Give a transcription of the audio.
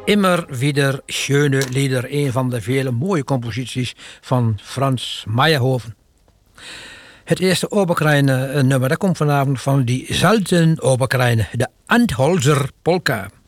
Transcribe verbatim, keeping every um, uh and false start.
Immer wieder schöne Lieder, een van de vele mooie composities van Frans Meyerhoven. Het eerste Oberkreine nummer, dat komt vanavond van die Zalten Oberkreine, de Antholzer Polka.